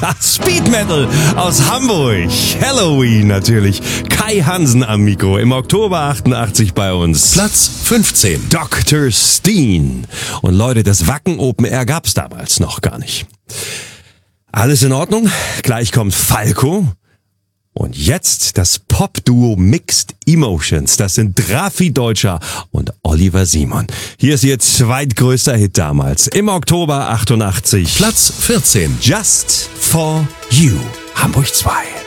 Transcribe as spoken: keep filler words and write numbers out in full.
Speed Metal aus Hamburg. Halloween natürlich. Kai Hansen am Mikro. Im Oktober achtundachtzig bei uns. Platz fünfzehn. Doktor Steen. Und Leute, das Wacken Open Air gab's damals noch gar nicht. Alles in Ordnung? Gleich kommt Falco. Und jetzt das Pop-Duo Mixed Emotions. Das sind Raffi Deutscher und Oliver Simon. Hier ist ihr zweitgrößter Hit damals. Im Oktober achtundachtzig. Platz vierzehn. Just for You. Hamburg zwei.